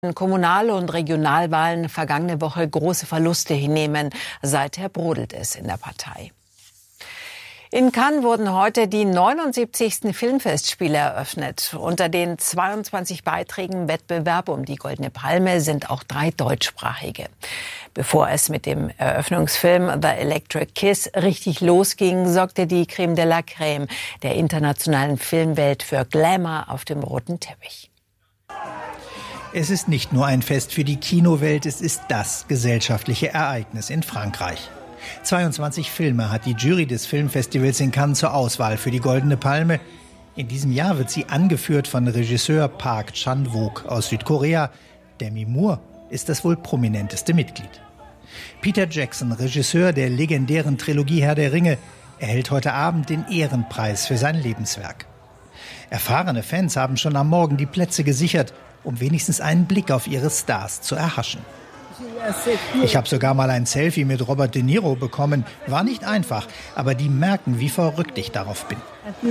Kommunal- und Regionalwahlen vergangene Woche große Verluste hinnehmen. Seither brodelt es in der Partei. In Cannes wurden heute die 79. Filmfestspiele eröffnet. Unter den 22 Beiträgen im Wettbewerb um die Goldene Palme sind auch 3 deutschsprachige. Bevor es mit dem Eröffnungsfilm The Electric Kiss richtig losging, sorgte die Creme de la Creme der internationalen Filmwelt für Glamour auf dem roten Teppich. Es ist nicht nur ein Fest für die Kinowelt, es ist das gesellschaftliche Ereignis in Frankreich. 22 Filme hat die Jury des Filmfestivals in Cannes zur Auswahl für die Goldene Palme. In diesem Jahr wird sie angeführt von Regisseur Park Chan-wook aus Südkorea. Demi Moore ist das wohl prominenteste Mitglied. Peter Jackson, Regisseur der legendären Trilogie Herr der Ringe, erhält heute Abend den Ehrenpreis für sein Lebenswerk. Erfahrene Fans haben schon am Morgen die Plätze gesichert, um wenigstens einen Blick auf ihre Stars zu erhaschen. Ich habe sogar mal ein Selfie mit Robert De Niro bekommen. War nicht einfach, aber die merken, wie verrückt ich darauf bin.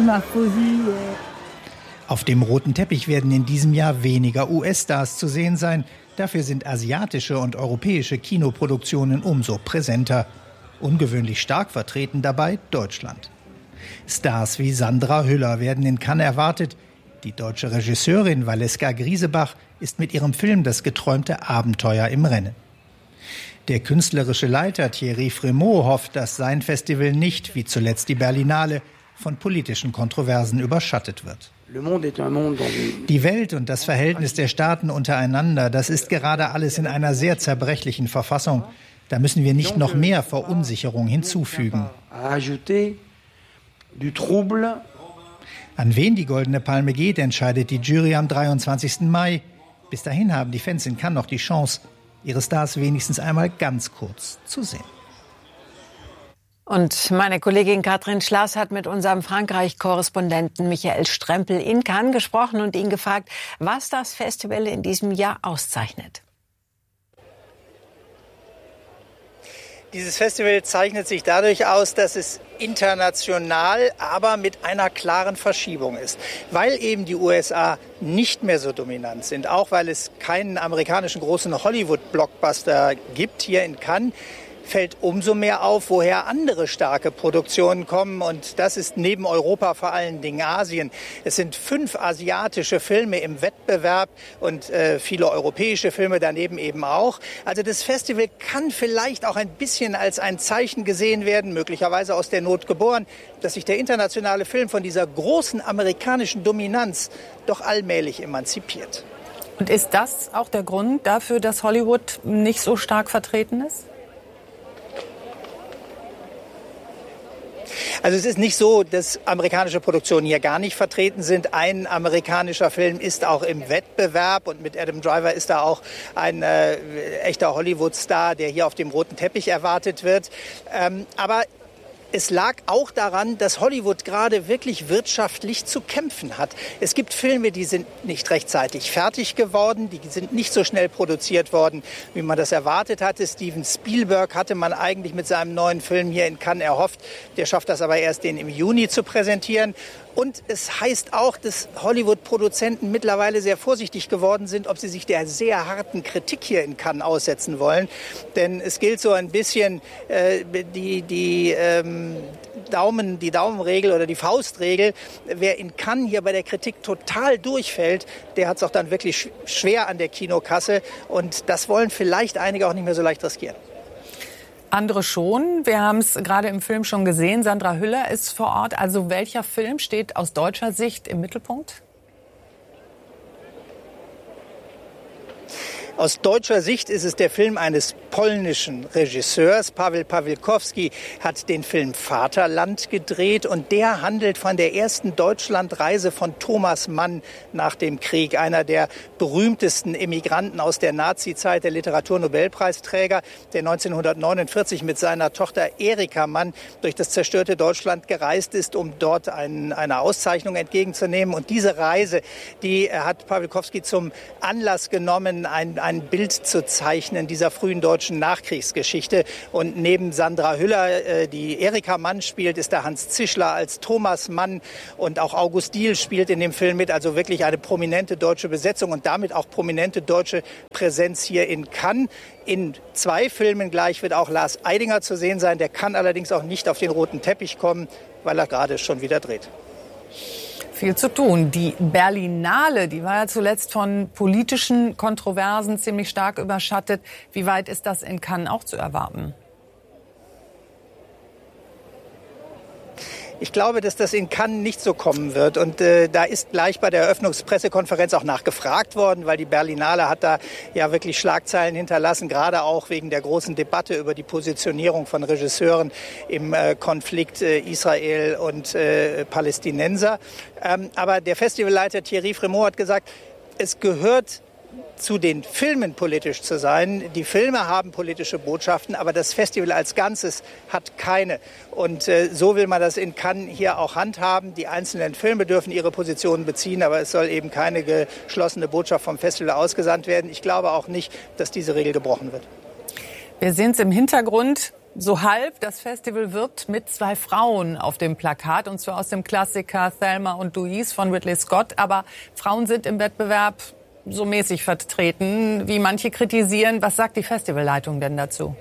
Auf dem roten Teppich werden in diesem Jahr weniger US-Stars zu sehen sein. Dafür sind asiatische und europäische Kinoproduktionen umso präsenter. Ungewöhnlich stark vertreten dabei Deutschland. Stars wie Sandra Hüller werden in Cannes erwartet. Die deutsche Regisseurin Valeska Griesebach ist mit ihrem Film das geträumte Abenteuer im Rennen. Der künstlerische Leiter Thierry Frémaux hofft, dass sein Festival nicht, wie zuletzt die Berlinale, von politischen Kontroversen überschattet wird. Die Welt und das Verhältnis der Staaten untereinander, das ist gerade alles in einer sehr zerbrechlichen Verfassung. Da müssen wir nicht noch mehr Verunsicherung hinzufügen. An wen die Goldene Palme geht, entscheidet die Jury am 23. Mai. Bis dahin haben die Fans in Cannes noch die Chance, ihre Stars wenigstens einmal ganz kurz zu sehen. Und meine Kollegin Katrin Schlaß hat mit unserem Frankreich-Korrespondenten Michael Strempel in Cannes gesprochen und ihn gefragt, was das Festival in diesem Jahr auszeichnet. Dieses Festival zeichnet sich dadurch aus, dass es international, aber mit einer klaren Verschiebung ist. Weil eben die USA nicht mehr so dominant sind, auch weil es keinen amerikanischen großen Hollywood-Blockbuster gibt hier in Cannes, fällt umso mehr auf, woher andere starke Produktionen kommen. Und das ist neben Europa vor allen Dingen Asien. Es sind 5 asiatische Filme im Wettbewerb und viele europäische Filme daneben eben auch. Also das Festival kann vielleicht auch ein bisschen als ein Zeichen gesehen werden, möglicherweise aus der Not geboren, dass sich der internationale Film von dieser großen amerikanischen Dominanz doch allmählich emanzipiert. Und ist das auch der Grund dafür, dass Hollywood nicht so stark vertreten ist? Also es ist nicht so, dass amerikanische Produktionen hier gar nicht vertreten sind. Ein amerikanischer Film ist auch im Wettbewerb und mit Adam Driver ist da auch ein echter Hollywood-Star, der hier auf dem roten Teppich erwartet wird. Aber es lag auch daran, dass Hollywood gerade wirklich wirtschaftlich zu kämpfen hat. Es gibt Filme, die sind nicht rechtzeitig fertig geworden, die sind nicht so schnell produziert worden, wie man das erwartet hatte. Steven Spielberg hatte man eigentlich mit seinem neuen Film hier in Cannes erhofft. Der schafft das aber erst, den im Juni zu präsentieren. Und es heißt auch, dass Hollywood-Produzenten mittlerweile sehr vorsichtig geworden sind, ob sie sich der sehr harten Kritik hier in Cannes aussetzen wollen. Denn es gilt so ein bisschen die Daumenregel oder die Faustregel. Wer in Cannes hier bei der Kritik total durchfällt, der hat es auch dann wirklich schwer an der Kinokasse. Und das wollen vielleicht einige auch nicht mehr so leicht riskieren. Andere schon. Wir haben es gerade im Film schon gesehen. Sandra Hüller ist vor Ort. Also welcher Film steht aus deutscher Sicht im Mittelpunkt? Aus deutscher Sicht ist es der Film eines polnischen Regisseurs. Paweł Pawlikowski hat den Film Vaterland gedreht und der handelt von der ersten Deutschlandreise von Thomas Mann nach dem Krieg, einer der berühmtesten Emigranten aus der Nazizeit, der Literaturnobelpreisträger, der 1949 mit seiner Tochter Erika Mann durch das zerstörte Deutschland gereist ist, um dort eine Auszeichnung entgegenzunehmen. Und diese Reise, die hat Pawlikowski zum Anlass genommen, ein ein Bild zu zeichnen dieser frühen deutschen Nachkriegsgeschichte. Und neben Sandra Hüller, die Erika Mann spielt, ist da Hans Zischler als Thomas Mann und auch August Diehl spielt in dem Film mit. Also wirklich eine prominente deutsche Besetzung und damit auch prominente deutsche Präsenz hier in Cannes. In 2 Filmen gleich wird auch Lars Eidinger zu sehen sein. Der kann allerdings auch nicht auf den roten Teppich kommen, weil er gerade schon wieder dreht. Viel zu tun. Die Berlinale, die war ja zuletzt von politischen Kontroversen ziemlich stark überschattet. Wie weit ist das in Cannes auch zu erwarten? Ich glaube, dass das in Cannes nicht so kommen wird. Und da ist gleich bei der Eröffnungspressekonferenz auch nachgefragt worden, weil die Berlinale hat da ja wirklich Schlagzeilen hinterlassen, gerade auch wegen der großen Debatte über die Positionierung von Regisseuren im Konflikt Israel und Palästinenser. Aber der Festivalleiter Thierry Frémaux hat gesagt, es gehört zu den Filmen politisch zu sein. Die Filme haben politische Botschaften, aber das Festival als Ganzes hat keine. Und so will man das in Cannes hier auch handhaben. Die einzelnen Filme dürfen ihre Positionen beziehen, aber es soll eben keine geschlossene Botschaft vom Festival ausgesandt werden. Ich glaube auch nicht, dass diese Regel gebrochen wird. Wir sehen es im Hintergrund. So halb, das Festival wirbt mit 2 Frauen auf dem Plakat, und zwar aus dem Klassiker Thelma und Louise von Ridley Scott. Aber Frauen sind im Wettbewerb so mäßig vertreten, wie manche kritisieren. Was sagt die Festivalleitung denn dazu?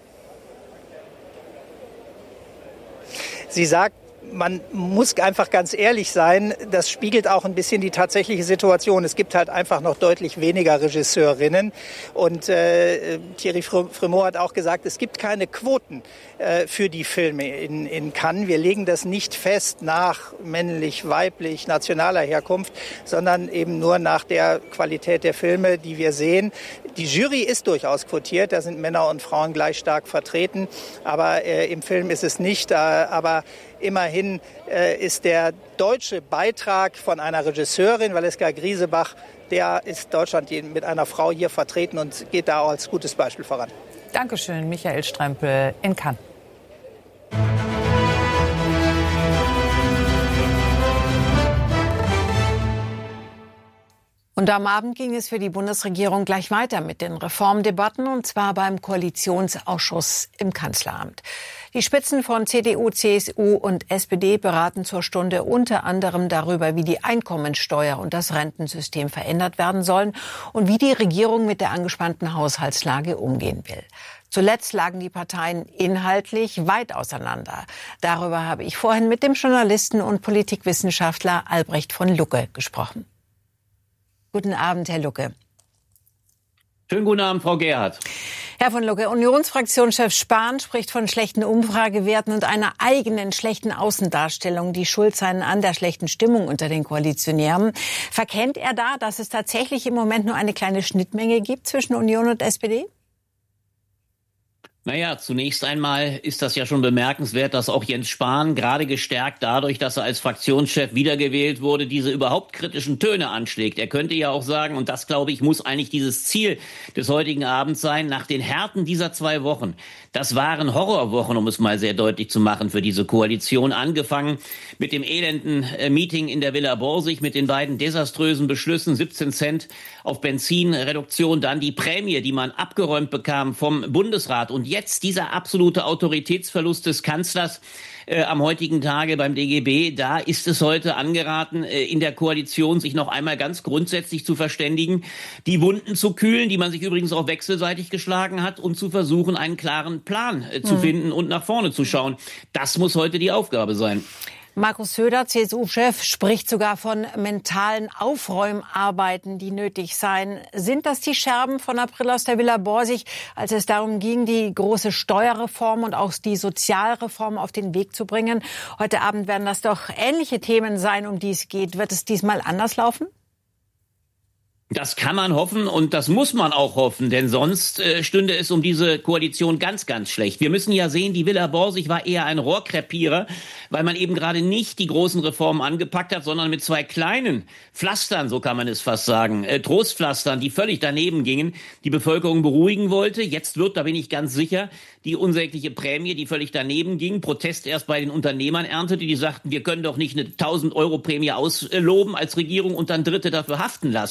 Sie sagt, man muss einfach ganz ehrlich sein, das spiegelt auch ein bisschen die tatsächliche Situation. Es gibt halt einfach noch deutlich weniger Regisseurinnen. Und Thierry Frémaux hat auch gesagt, es gibt keine Quoten für die Filme in Cannes. Wir legen das nicht fest nach männlich, weiblich, nationaler Herkunft, sondern eben nur nach der Qualität der Filme, die wir sehen. Die Jury ist durchaus quotiert, da sind Männer und Frauen gleich stark vertreten, aber im Film ist es nicht. Aber immerhin ist der deutsche Beitrag von einer Regisseurin, Valeska Griesebach, der ist Deutschland mit einer Frau hier vertreten und geht da auch als gutes Beispiel voran. Dankeschön, Michael Strempel in Cannes. Und am Abend ging es für die Bundesregierung gleich weiter mit den Reformdebatten, und zwar beim Koalitionsausschuss im Kanzleramt. Die Spitzen von CDU, CSU und SPD beraten zur Stunde unter anderem darüber, wie die Einkommensteuer und das Rentensystem verändert werden sollen und wie die Regierung mit der angespannten Haushaltslage umgehen will. Zuletzt lagen die Parteien inhaltlich weit auseinander. Darüber habe ich vorhin mit dem Journalisten und Politikwissenschaftler Albrecht von Lucke gesprochen. Guten Abend, Herr Lucke. Schönen guten Abend, Frau Gerhardt. Herr von Lucke, Unionsfraktionschef Spahn spricht von schlechten Umfragewerten und einer eigenen schlechten Außendarstellung, die schuld seien an der schlechten Stimmung unter den Koalitionären. Verkennt er da, dass es tatsächlich im Moment nur eine kleine Schnittmenge gibt zwischen Union und SPD? Naja, zunächst einmal ist das ja schon bemerkenswert, dass auch Jens Spahn, gerade gestärkt dadurch, dass er als Fraktionschef wiedergewählt wurde, diese überhaupt kritischen Töne anschlägt. Er könnte ja auch sagen, und das, glaube ich, muss eigentlich dieses Ziel des heutigen Abends sein, nach den Härten dieser 2 Wochen, das waren Horrorwochen, um es mal sehr deutlich zu machen, für diese Koalition, angefangen mit dem elenden Meeting in der Villa Borsig, mit den beiden desaströsen Beschlüssen, 17 Cent auf Benzinreduktion, dann die Prämie, die man abgeräumt bekam vom Bundesrat, und jetzt dieser absolute Autoritätsverlust des Kanzlers am heutigen Tage beim DGB. Da ist es heute angeraten, in der Koalition sich noch einmal ganz grundsätzlich zu verständigen, die Wunden zu kühlen, die man sich übrigens auch wechselseitig geschlagen hat, und zu versuchen, einen klaren Plan zu finden und nach vorne zu schauen. Das muss heute die Aufgabe sein. Markus Söder, CSU-Chef, spricht sogar von mentalen Aufräumarbeiten, die nötig seien. Sind das die Scherben von April aus der Villa Borsig, als es darum ging, die große Steuerreform und auch die Sozialreform auf den Weg zu bringen? Heute Abend werden das doch ähnliche Themen sein, um die es geht. Wird es diesmal anders laufen? Das kann man hoffen und das muss man auch hoffen, denn sonst stünde es um diese Koalition ganz, ganz schlecht. Wir müssen ja sehen, die Villa Borsig war eher ein Rohrkrepierer, weil man eben gerade nicht die großen Reformen angepackt hat, sondern mit 2 kleinen Pflastern, so kann man es fast sagen, Trostpflastern, die völlig daneben gingen, die Bevölkerung beruhigen wollte. Jetzt wird, da bin ich ganz sicher, die unsägliche Prämie, die völlig daneben ging, Protest erst bei den Unternehmern erntete, die sagten, wir können doch nicht eine 1.000 € Prämie ausloben als Regierung und dann Dritte dafür haften lassen. Das war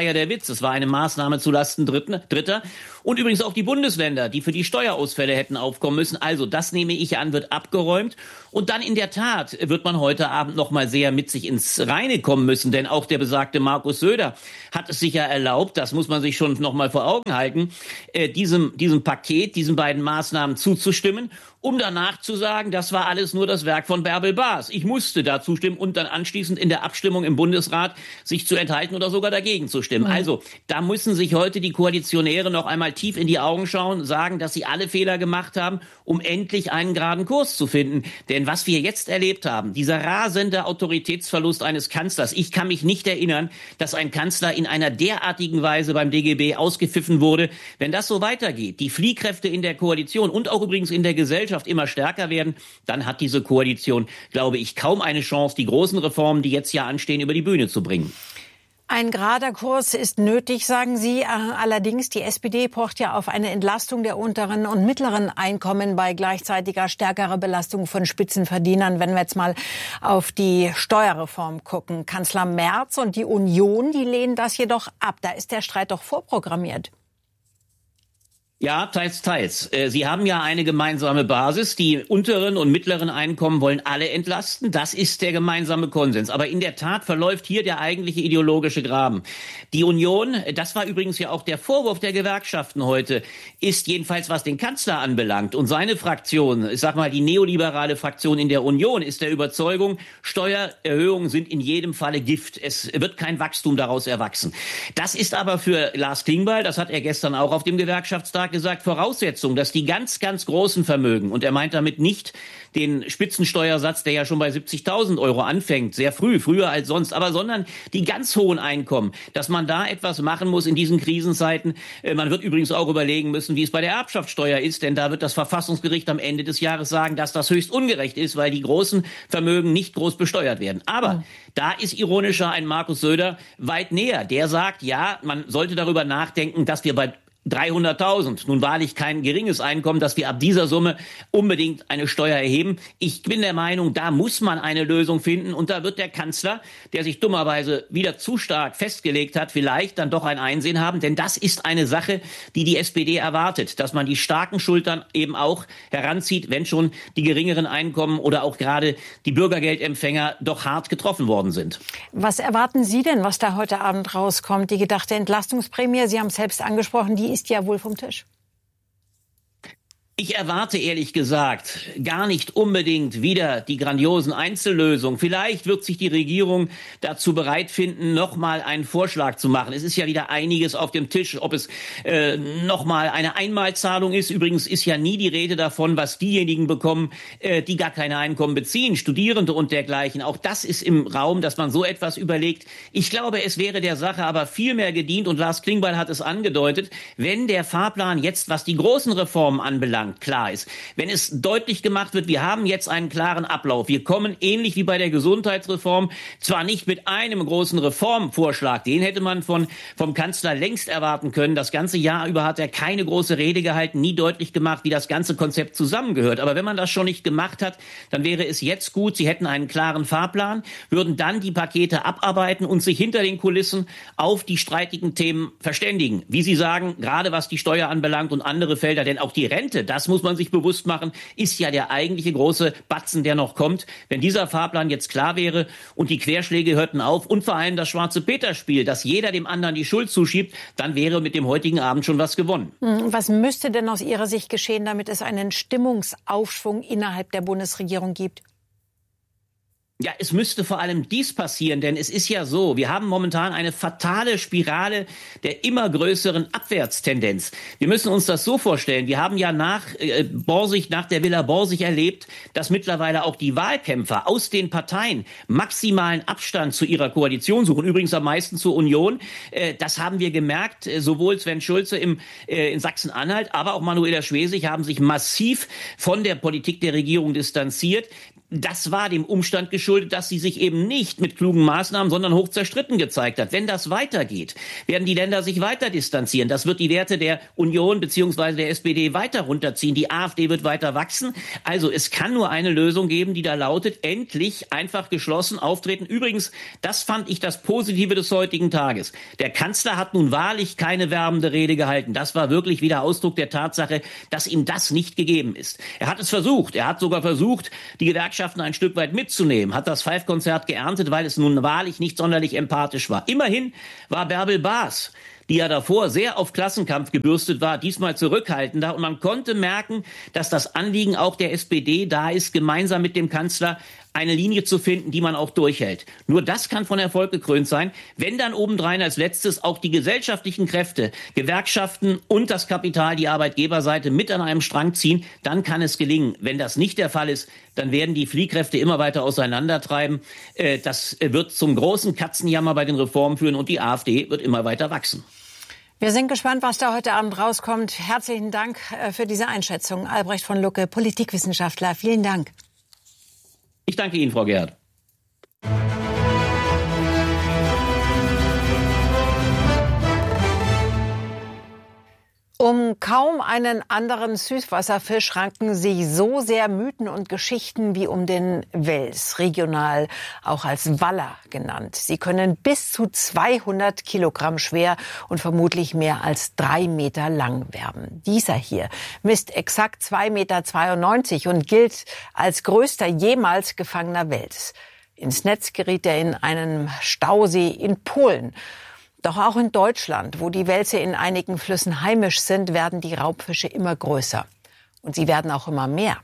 ja der Witz. Es war eine Maßnahme zulasten Dritter. Und übrigens auch die Bundesländer, die für die Steuerausfälle hätten aufkommen müssen. Also das nehme ich an, wird abgeräumt. Und dann in der Tat wird man heute Abend noch mal sehr mit sich ins Reine kommen müssen. Denn auch der besagte Markus Söder hat es sich ja erlaubt, das muss man sich schon noch mal vor Augen halten, diesem Paket, diesen beiden Maßnahmen zuzustimmen, um danach zu sagen, das war alles nur das Werk von Bärbel Baas. Ich musste da zustimmen und dann anschließend in der Abstimmung im Bundesrat sich zu enthalten oder sogar dagegen zu stimmen. Also da müssen sich heute die Koalitionäre noch einmal tief in die Augen schauen, sagen, dass sie alle Fehler gemacht haben, um endlich einen geraden Kurs zu finden. Denn was wir jetzt erlebt haben, dieser rasende Autoritätsverlust eines Kanzlers, ich kann mich nicht erinnern, dass ein Kanzler in einer derartigen Weise beim DGB ausgepfiffen wurde. Wenn das so weitergeht, die Fliehkräfte in der Koalition und auch übrigens in der Gesellschaft immer stärker werden, dann hat diese Koalition, glaube ich, kaum eine Chance, die großen Reformen, die jetzt ja anstehen, über die Bühne zu bringen. Ein gerader Kurs ist nötig, sagen Sie. Allerdings, die SPD pocht ja auf eine Entlastung der unteren und mittleren Einkommen bei gleichzeitiger stärkerer Belastung von Spitzenverdienern. Wenn wir jetzt mal auf die Steuerreform gucken. Kanzler Merz und die Union, die lehnen das jedoch ab. Da ist der Streit doch vorprogrammiert. Ja, teils, teils. Sie haben ja eine gemeinsame Basis. Die unteren und mittleren Einkommen wollen alle entlasten. Das ist der gemeinsame Konsens. Aber in der Tat verläuft hier der eigentliche ideologische Graben. Die Union, das war übrigens ja auch der Vorwurf der Gewerkschaften heute, ist jedenfalls, was den Kanzler anbelangt und seine Fraktion, ich sag mal die neoliberale Fraktion in der Union, ist der Überzeugung, Steuererhöhungen sind in jedem Falle Gift. Es wird kein Wachstum daraus erwachsen. Das ist aber für Lars Klingbeil, das hat er gestern auch auf dem Gewerkschaftstag gesagt, Voraussetzung, dass die ganz, ganz großen Vermögen, und er meint damit nicht den Spitzensteuersatz, der ja schon bei 70.000 Euro anfängt, sehr früh, früher als sonst, aber sondern die ganz hohen Einkommen, dass man da etwas machen muss in diesen Krisenzeiten. Man wird übrigens auch überlegen müssen, wie es bei der Erbschaftssteuer ist, denn da wird das Verfassungsgericht am Ende des Jahres sagen, dass das höchst ungerecht ist, weil die großen Vermögen nicht groß besteuert werden. Aber da ist ironischer ein Markus Söder weit näher. Der sagt, ja, man sollte darüber nachdenken, dass wir bei 300.000, nun wahrlich kein geringes Einkommen, dass wir ab dieser Summe unbedingt eine Steuer erheben. Ich bin der Meinung, da muss man eine Lösung finden und da wird der Kanzler, der sich dummerweise wieder zu stark festgelegt hat, vielleicht dann doch ein Einsehen haben, denn das ist eine Sache, die die SPD erwartet, dass man die starken Schultern eben auch heranzieht, wenn schon die geringeren Einkommen oder auch gerade die Bürgergeldempfänger doch hart getroffen worden sind. Was erwarten Sie denn, was da heute Abend rauskommt? Die gedachte Entlastungsprämie, Sie haben es selbst angesprochen, die ist ja wohl vom Tisch. Ich erwarte ehrlich gesagt gar nicht unbedingt wieder die grandiosen Einzellösungen. Vielleicht wird sich die Regierung dazu bereit finden, nochmal einen Vorschlag zu machen. Es ist ja wieder einiges auf dem Tisch, ob es nochmal eine Einmalzahlung ist. Übrigens ist ja nie die Rede davon, was diejenigen bekommen, die gar keine Einkommen beziehen, Studierende und dergleichen. Auch das ist im Raum, dass man so etwas überlegt. Ich glaube, es wäre der Sache aber viel mehr gedient, und Lars Klingbeil hat es angedeutet, wenn der Fahrplan jetzt, was die großen Reformen anbelangt, klar ist. Wenn es deutlich gemacht wird, wir haben jetzt einen klaren Ablauf. Wir kommen ähnlich wie bei der Gesundheitsreform zwar nicht mit einem großen Reformvorschlag, den hätte man vom Kanzler längst erwarten können. Das ganze Jahr über hat er keine große Rede gehalten, nie deutlich gemacht, wie das ganze Konzept zusammengehört. Aber wenn man das schon nicht gemacht hat, dann wäre es jetzt gut, Sie hätten einen klaren Fahrplan, würden dann die Pakete abarbeiten und sich hinter den Kulissen auf die streitigen Themen verständigen. Wie Sie sagen, gerade was die Steuer anbelangt und andere Felder, denn auch die Rente, das muss man sich bewusst machen, ist ja der eigentliche große Batzen, der noch kommt. Wenn dieser Fahrplan jetzt klar wäre und die Querschläge hörten auf und vor allem das Schwarze-Peter-Spiel, dass jeder dem anderen die Schuld zuschiebt, dann wäre mit dem heutigen Abend schon was gewonnen. Was müsste denn aus Ihrer Sicht geschehen, damit es einen Stimmungsaufschwung innerhalb der Bundesregierung gibt? Ja, es müsste vor allem dies passieren, denn es ist ja so, wir haben momentan eine fatale Spirale der immer größeren Abwärtstendenz. Wir müssen uns das so vorstellen, wir haben ja nach der Villa Borsig erlebt, dass mittlerweile auch die Wahlkämpfer aus den Parteien maximalen Abstand zu ihrer Koalition suchen, übrigens am meisten zur Union. Das haben wir gemerkt, sowohl Sven Schulze in Sachsen-Anhalt, aber auch Manuela Schwesig haben sich massiv von der Politik der Regierung distanziert. Das war dem Umstand geschuldet, geschuldet, dass sie sich eben nicht mit klugen Maßnahmen, sondern hoch zerstritten gezeigt hat. Wenn das weitergeht, werden die Länder sich weiter distanzieren. Das wird die Werte der Union bzw. der SPD weiter runterziehen. Die AfD wird weiter wachsen. Also es kann nur eine Lösung geben, die da lautet, endlich einfach geschlossen auftreten. Übrigens, das fand ich das Positive des heutigen Tages. Der Kanzler hat nun wahrlich keine werbende Rede gehalten. Das war wirklich wieder Ausdruck der Tatsache, dass ihm das nicht gegeben ist. Er hat es versucht. Er hat sogar versucht, die Gewerkschaften ein Stück weit mitzunehmen, hat das Five-Konzert geerntet, weil es nun wahrlich nicht sonderlich empathisch war. Immerhin war Bärbel Baas, die ja davor sehr auf Klassenkampf gebürstet war, diesmal zurückhaltender. Und man konnte merken, dass das Anliegen auch der SPD da ist, gemeinsam mit dem Kanzler eine Linie zu finden, die man auch durchhält. Nur das kann von Erfolg gekrönt sein, wenn dann obendrein als letztes auch die gesellschaftlichen Kräfte, Gewerkschaften und das Kapital, die Arbeitgeberseite mit an einem Strang ziehen, dann kann es gelingen. Wenn das nicht der Fall ist, dann werden die Fliehkräfte immer weiter auseinandertreiben. Das wird zum großen Katzenjammer bei den Reformen führen und die AfD wird immer weiter wachsen. Wir sind gespannt, was da heute Abend rauskommt. Herzlichen Dank für diese Einschätzung. Albrecht von Lucke, Politikwissenschaftler. Vielen Dank. Ich danke Ihnen, Frau Gerhardt. Um kaum einen anderen Süßwasserfisch ranken sich so sehr Mythen und Geschichten wie um den Wels, regional auch als Waller genannt. Sie können bis zu 200 Kilogramm schwer und vermutlich mehr als 3 Meter lang werden. Dieser hier misst exakt 2,92 Meter und gilt als größter jemals gefangener Wels. Ins Netz geriet er in einem Stausee in Polen. Doch auch in Deutschland, wo die Welse in einigen Flüssen heimisch sind, werden die Raubfische immer größer. Und sie werden auch immer mehr.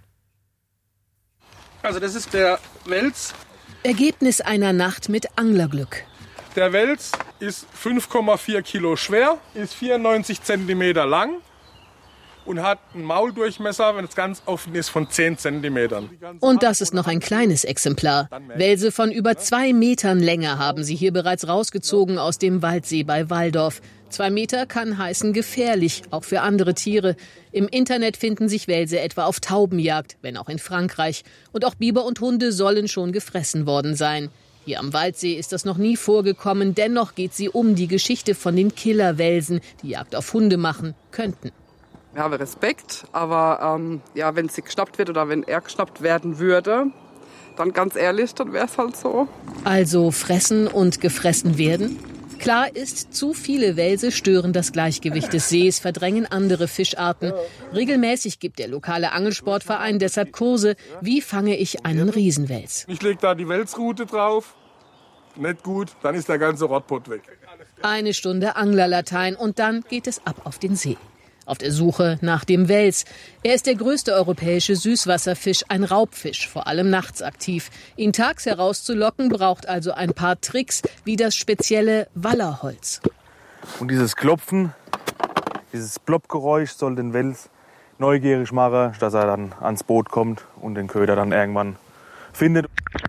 Also das ist der Wels. Ergebnis einer Nacht mit Anglerglück. Der Wels ist 5,4 Kilo schwer, ist 94 Zentimeter lang und hat einen Mauldurchmesser, wenn es ganz offen ist, von 10 Zentimetern. Und das ist noch ein kleines Exemplar. Welse von über 2 Metern Länge haben sie hier bereits rausgezogen aus dem Waldsee bei Walldorf. 2 Meter kann heißen gefährlich, auch für andere Tiere. Im Internet finden sich Welse etwa auf Taubenjagd, wenn auch in Frankreich. Und auch Biber und Hunde sollen schon gefressen worden sein. Hier am Waldsee ist das noch nie vorgekommen. Dennoch geht sie um die Geschichte von den Killerwelsen, die Jagd auf Hunde machen könnten. Ich habe Respekt, aber wenn sie geschnappt wird oder wenn er geschnappt werden würde, dann ganz ehrlich, dann wäre es halt so. Also fressen und gefressen werden? Klar ist, zu viele Welse stören das Gleichgewicht des Sees, verdrängen andere Fischarten. Regelmäßig gibt der lokale Angelsportverein deshalb Kurse, wie fange ich einen Riesenwels. Ich lege da die Welsrute drauf, nicht gut, dann ist der ganze Rottpott weg. 1 Stunde Anglerlatein und dann geht es ab auf den See. Auf der Suche nach dem Wels. Er ist der größte europäische Süßwasserfisch, ein Raubfisch, vor allem nachts aktiv. Ihn tags herauszulocken braucht also ein paar Tricks, wie das spezielle Wallerholz. Und dieses Klopfen, dieses Ploppgeräusch soll den Wels neugierig machen, dass er dann ans Boot kommt und den Köder dann irgendwann findet.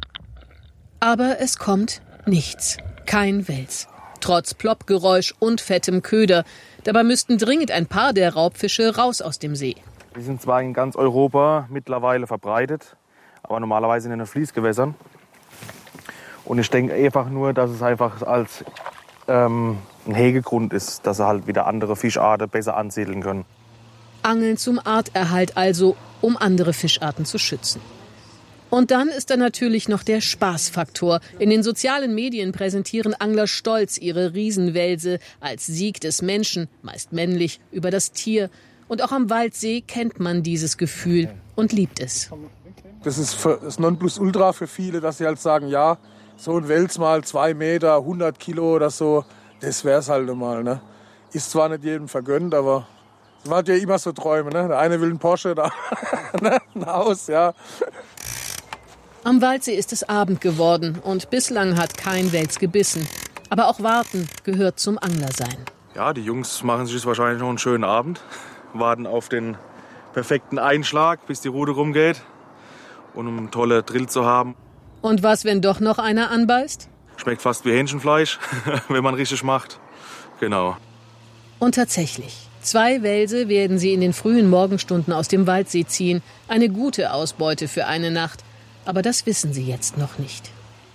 Aber es kommt nichts. Kein Wels. Trotz Ploppgeräusch und fettem Köder. Dabei müssten dringend ein paar der Raubfische raus aus dem See. Die sind zwar in ganz Europa mittlerweile verbreitet, aber normalerweise in den Fließgewässern. Und ich denke einfach nur, dass es einfach als ein Hegegrund ist, dass sie halt wieder andere Fischarten besser ansiedeln können. Angeln zum Arterhalt also, um andere Fischarten zu schützen. Und dann ist da natürlich noch der Spaßfaktor. In den sozialen Medien präsentieren Angler stolz ihre Riesenwelse als Sieg des Menschen, meist männlich, über das Tier. Und auch am Waldsee kennt man dieses Gefühl und liebt es. Das ist das Nonplusultra für viele, dass sie halt sagen, ja, so ein Wels mal 2 Meter, 100 Kilo oder so, das wär's halt einmal. Ne? Ist zwar nicht jedem vergönnt, aber es war ja immer so Träume. Ne? Der eine will einen Porsche, der ein Haus, ja. Am Waldsee ist es Abend geworden und bislang hat kein Wels gebissen. Aber auch warten gehört zum Anglersein. Ja, die Jungs machen sich wahrscheinlich noch einen schönen Abend, warten auf den perfekten Einschlag, bis die Rute rumgeht und um einen tollen Drill zu haben. Und was, wenn doch noch einer anbeißt? Schmeckt fast wie Hähnchenfleisch, wenn man richtig macht. Genau. Und tatsächlich. 2 Welse werden sie in den frühen Morgenstunden aus dem Waldsee ziehen. Eine gute Ausbeute für eine Nacht. Aber das wissen sie jetzt noch nicht.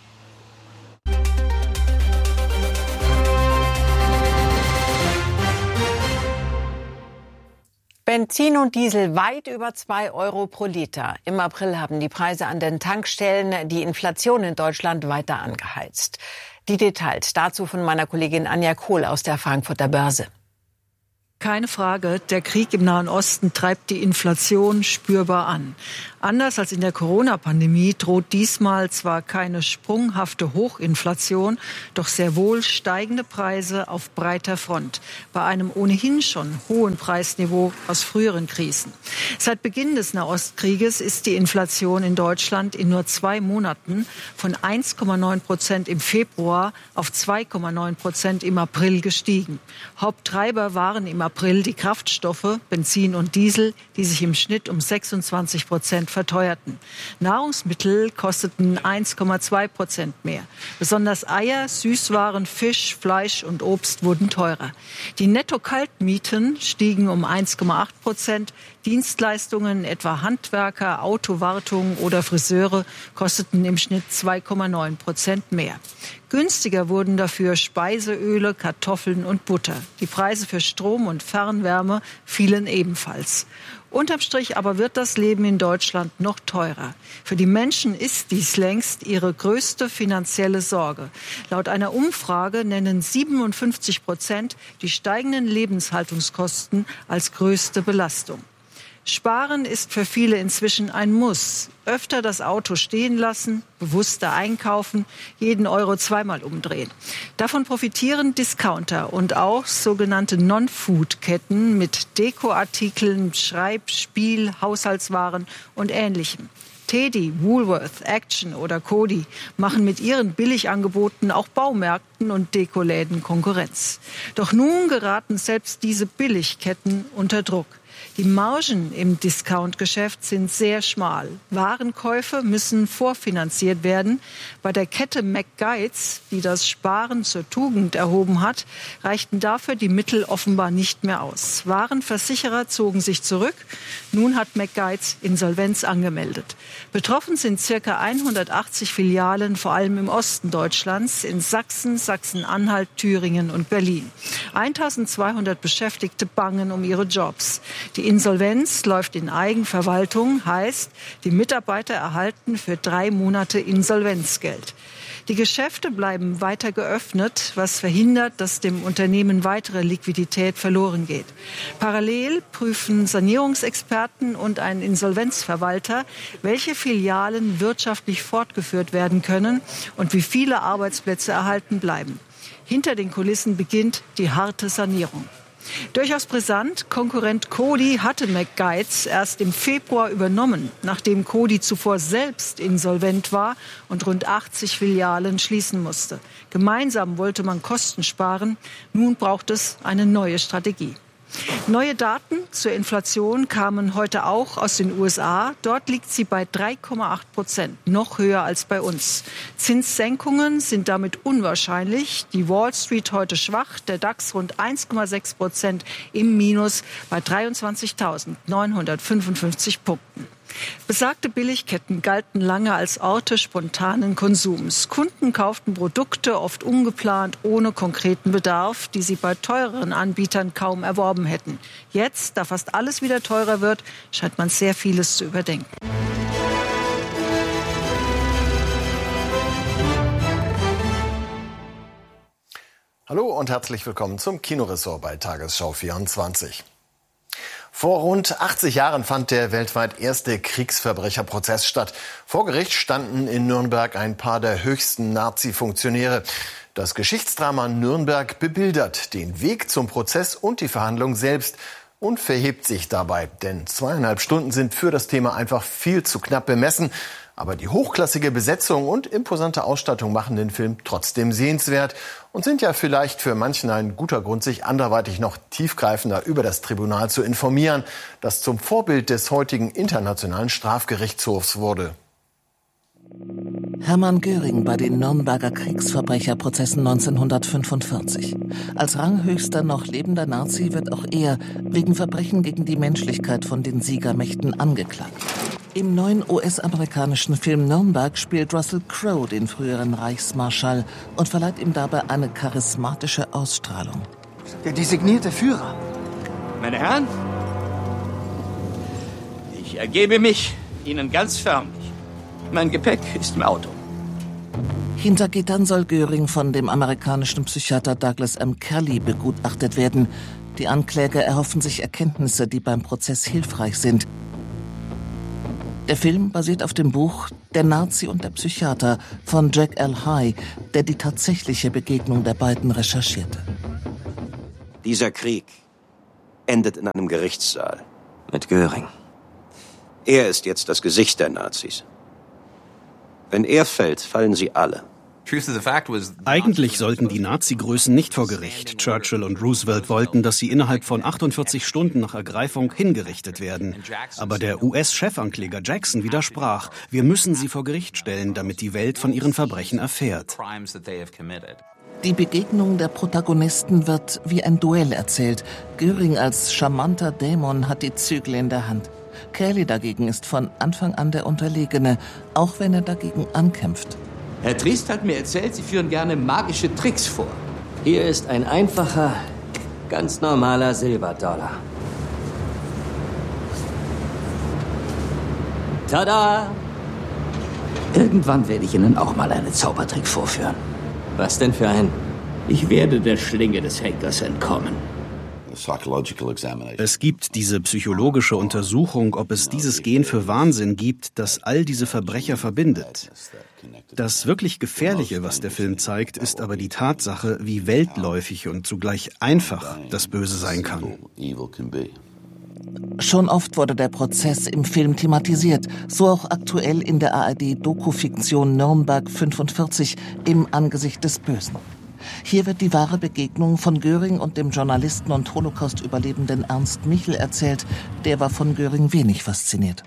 Benzin und Diesel weit über 2 Euro pro Liter. Im April haben die Preise an den Tankstellen die Inflation in Deutschland weiter angeheizt. Die Details dazu von meiner Kollegin Anja Kohl aus der Frankfurter Börse. Keine Frage, der Krieg im Nahen Osten treibt die Inflation spürbar an. Anders als in der Corona-Pandemie droht diesmal zwar keine sprunghafte Hochinflation, doch sehr wohl steigende Preise auf breiter Front, bei einem ohnehin schon hohen Preisniveau aus früheren Krisen. Seit Beginn des Nahostkrieges ist die Inflation in Deutschland in nur 2 Monaten von 1,9% im Februar auf 2,9% im April gestiegen. Haupttreiber waren im April die Kraftstoffe, Benzin und Diesel, die sich im Schnitt um 26% verteuerten. Nahrungsmittel kosteten 1,2% mehr. Besonders Eier, Süßwaren, Fisch, Fleisch und Obst wurden teurer. Die Netto-Kaltmieten stiegen um 1,8%. Dienstleistungen, etwa Handwerker, Autowartung oder Friseure, kosteten im Schnitt 2,9% mehr. Günstiger wurden dafür Speiseöle, Kartoffeln und Butter. Die Preise für Strom und Fernwärme fielen ebenfalls. Unterm Strich aber wird das Leben in Deutschland noch teurer. Für die Menschen ist dies längst ihre größte finanzielle Sorge. Laut einer Umfrage nennen 57% die steigenden Lebenshaltungskosten als größte Belastung. Sparen ist für viele inzwischen ein Muss. Öfter das Auto stehen lassen, bewusster einkaufen, jeden Euro zweimal umdrehen. Davon profitieren Discounter und auch sogenannte Non-Food-Ketten mit Dekoartikeln, Schreib-, Spiel-, Haushaltswaren und Ähnlichem. Teddy, Woolworth, Action oder Coty machen mit ihren Billigangeboten auch Baumärkten und Dekoläden Konkurrenz. Doch nun geraten selbst diese Billigketten unter Druck. Die Margen im Discountgeschäft sind sehr schmal. Warenkäufe müssen vorfinanziert werden. Bei der Kette McGuides, die das Sparen zur Tugend erhoben hat, reichten dafür die Mittel offenbar nicht mehr aus. Warenversicherer zogen sich zurück. Nun hat McGuides Insolvenz angemeldet. Betroffen sind ca. 180 Filialen, vor allem im Osten Deutschlands, in Sachsen, Sachsen-Anhalt, Thüringen und Berlin. 1200 Beschäftigte bangen um ihre Jobs. Die Insolvenz läuft in Eigenverwaltung, heißt, die Mitarbeiter erhalten für 3 Monate Insolvenzgeld. Die Geschäfte bleiben weiter geöffnet, was verhindert, dass dem Unternehmen weitere Liquidität verloren geht. Parallel prüfen Sanierungsexperten und ein Insolvenzverwalter, welche Filialen wirtschaftlich fortgeführt werden können und wie viele Arbeitsplätze erhalten bleiben. Hinter den Kulissen beginnt die harte Sanierung. Durchaus brisant, Konkurrent Coty hatte McGuides erst im Februar übernommen, nachdem Coty zuvor selbst insolvent war und rund 80 Filialen schließen musste. Gemeinsam wollte man Kosten sparen, nun braucht es eine neue Strategie. Neue Daten zur Inflation kamen heute auch aus den USA. Dort liegt sie bei 3,8%, noch höher als bei uns. Zinssenkungen sind damit unwahrscheinlich. Die Wall Street heute schwach, der DAX rund 1,6% im Minus bei 23.955 Punkten. Besagte Billigketten galten lange als Orte spontanen Konsums. Kunden kauften Produkte oft ungeplant, ohne konkreten Bedarf, die sie bei teureren Anbietern kaum erworben hätten. Jetzt, da fast alles wieder teurer wird, scheint man sehr vieles zu überdenken. Hallo und herzlich willkommen zum Kinoressort bei Tagesschau 24. Vor rund 80 Jahren fand der weltweit erste Kriegsverbrecherprozess statt. Vor Gericht standen in Nürnberg ein paar der höchsten Nazi-Funktionäre. Das Geschichtsdrama Nürnberg bebildert den Weg zum Prozess und die Verhandlung selbst und verhebt sich dabei. Denn 2,5 Stunden sind für das Thema einfach viel zu knapp bemessen. Aber die hochklassige Besetzung und imposante Ausstattung machen den Film trotzdem sehenswert und sind ja vielleicht für manchen ein guter Grund, sich anderweitig noch tiefgreifender über das Tribunal zu informieren, das zum Vorbild des heutigen Internationalen Strafgerichtshofs wurde. Hermann Göring bei den Nürnberger Kriegsverbrecherprozessen 1945. Als ranghöchster noch lebender Nazi wird auch er wegen Verbrechen gegen die Menschlichkeit von den Siegermächten angeklagt. Im neuen US-amerikanischen Film Nürnberg spielt Russell Crowe den früheren Reichsmarschall und verleiht ihm dabei eine charismatische Ausstrahlung. Der designierte Führer. Meine Herren, ich ergebe mich Ihnen ganz förmlich. Mein Gepäck ist im Auto. Hinter Gittern soll Göring von dem amerikanischen Psychiater Douglas M. Kelly begutachtet werden. Die Ankläger erhoffen sich Erkenntnisse, die beim Prozess hilfreich sind. Der Film basiert auf dem Buch Der Nazi und der Psychiater von Jack L. High, der die tatsächliche Begegnung der beiden recherchierte. Dieser Krieg endet in einem Gerichtssaal mit Göring. Er ist jetzt das Gesicht der Nazis. Wenn er fällt, fallen sie alle. Eigentlich sollten die Nazi-Größen nicht vor Gericht. Churchill und Roosevelt wollten, dass sie innerhalb von 48 Stunden nach Ergreifung hingerichtet werden. Aber der US-Chefankläger Jackson widersprach. Wir müssen sie vor Gericht stellen, damit die Welt von ihren Verbrechen erfährt. Die Begegnung der Protagonisten wird wie ein Duell erzählt. Göring als charmanter Dämon hat die Zügel in der Hand. Kelly dagegen ist von Anfang an der Unterlegene, auch wenn er dagegen ankämpft. Herr Triest hat mir erzählt, Sie führen gerne magische Tricks vor. Hier ist ein einfacher, ganz normaler Silberdollar. Tada! Irgendwann werde ich Ihnen auch mal einen Zaubertrick vorführen. Was denn für ein? Ich werde der Schlinge des Henkers entkommen. Es gibt diese psychologische Untersuchung, ob es dieses Gen für Wahnsinn gibt, das all diese Verbrecher verbindet. Das wirklich Gefährliche, was der Film zeigt, ist aber die Tatsache, wie weltläufig und zugleich einfach das Böse sein kann. Schon oft wurde der Prozess im Film thematisiert, so auch aktuell in der ARD-Doku-Fiktion Nürnberg 45 im Angesicht des Bösen. Hier wird die wahre Begegnung von Göring und dem Journalisten und Holocaust-Überlebenden Ernst Michel erzählt. Der war von Göring wenig fasziniert.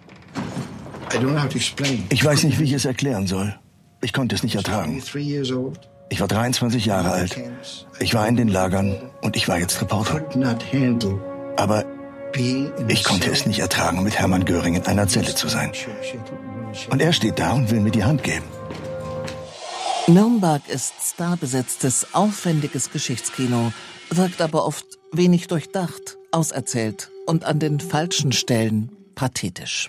Ich weiß nicht, wie ich es erklären soll. Ich konnte es nicht ertragen. Ich war 23 Jahre alt. Ich war in den Lagern und ich war jetzt Reporter. Aber ich konnte es nicht ertragen, mit Hermann Göring in einer Zelle zu sein. Und er steht da und will mir die Hand geben. Nürnberg ist starbesetztes, aufwendiges Geschichtskino, wirkt aber oft wenig durchdacht, auserzählt und an den falschen Stellen pathetisch.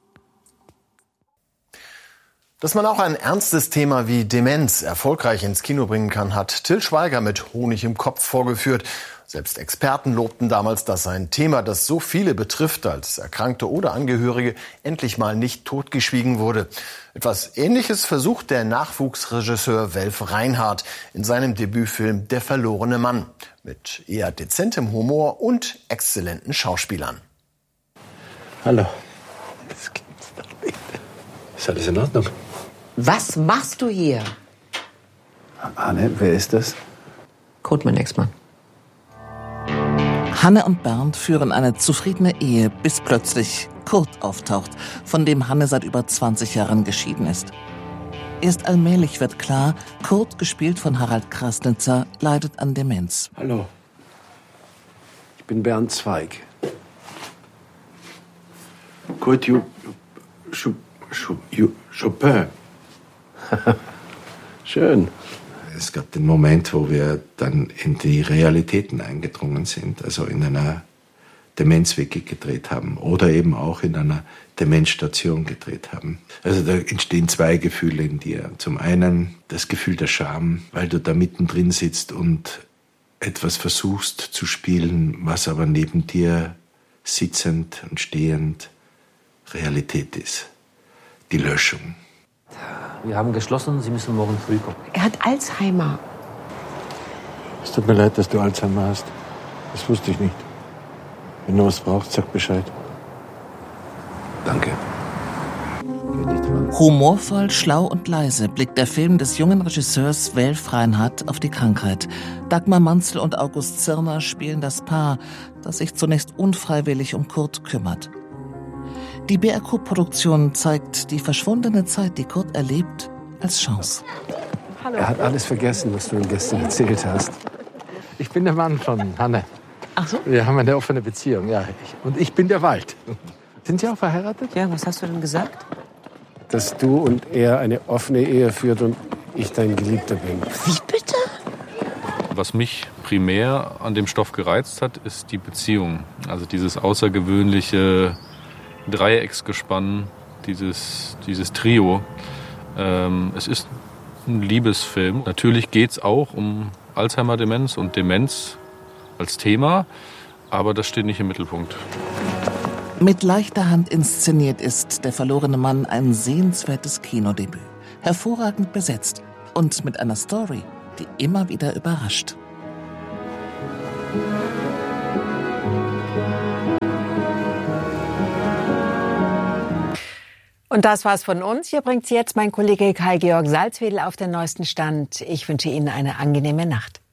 Dass man auch ein ernstes Thema wie Demenz erfolgreich ins Kino bringen kann, hat Till Schweiger mit Honig im Kopf vorgeführt. Selbst Experten lobten damals, dass ein Thema, das so viele betrifft, als Erkrankte oder Angehörige, endlich mal nicht totgeschwiegen wurde. Etwas Ähnliches versucht der Nachwuchsregisseur Welf Reinhardt in seinem Debütfilm Der verlorene Mann mit eher dezentem Humor und exzellenten Schauspielern. Hallo. Das gibt's doch nicht. Ist alles in Ordnung? Was machst du hier? Anne, wer ist das? Kurt, mein Ex-Mann. Hanne und Bernd führen eine zufriedene Ehe, bis plötzlich Kurt auftaucht, von dem Hanne seit über 20 Jahren geschieden ist. Erst allmählich wird klar, Kurt, gespielt von Harald Krasnitzer, leidet an Demenz. Hallo, ich bin Bernd Zweig. Kurt Chopin. Schön. Es gab den Moment, wo wir dann in die Realitäten eingedrungen sind, also in einer Demenzwiki gedreht haben oder eben auch in einer Demenzstation gedreht haben. Also da entstehen zwei Gefühle in dir. Zum einen das Gefühl der Scham, weil du da mittendrin sitzt und etwas versuchst zu spielen, was aber neben dir sitzend und stehend Realität ist. Die Löschung. Wir haben geschlossen, Sie müssen morgen früh kommen. Er hat Alzheimer. Es tut mir leid, dass du Alzheimer hast. Das wusste ich nicht. Wenn du was brauchst, sag Bescheid. Danke. Humorvoll, schlau und leise blickt der Film des jungen Regisseurs Welf Reinhardt auf die Krankheit. Dagmar Manzel und August Zirner spielen das Paar, das sich zunächst unfreiwillig um Kurt kümmert. Die BRQ-Produktion zeigt die verschwundene Zeit, die Kurt erlebt, als Chance. Hallo. Er hat alles vergessen, was du ihm gestern erzählt hast. Ich bin der Mann von Hanne. Ach so? Wir haben eine offene Beziehung, ja. Und ich bin der Wald. Sind Sie auch verheiratet? Ja, was hast du denn gesagt? Dass du und er eine offene Ehe führt und ich dein Geliebter bin. Wie bitte? Was mich primär an dem Stoff gereizt hat, ist die Beziehung. Also dieses außergewöhnliche Dreiecksgespann, dieses Trio. Es ist ein Liebesfilm. Natürlich geht es auch um Alzheimer-Demenz und Demenz als Thema, aber das steht nicht im Mittelpunkt. Mit leichter Hand inszeniert ist Der verlorene Mann ein sehenswertes Kinodebüt. Hervorragend besetzt und mit einer Story, die immer wieder überrascht. Und das war's von uns. Hier bringt jetzt mein Kollege Kai-Georg Salzwedel auf den neuesten Stand. Ich wünsche Ihnen eine angenehme Nacht.